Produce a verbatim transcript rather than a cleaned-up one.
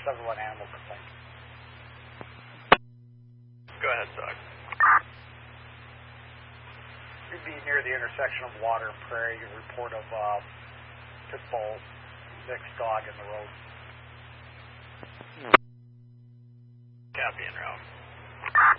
seven one animal complaint. Go ahead, Doug. You'd be near the intersection of Water and Prairie. You report of uh, pit bull mixed dog in the road. Copy en route.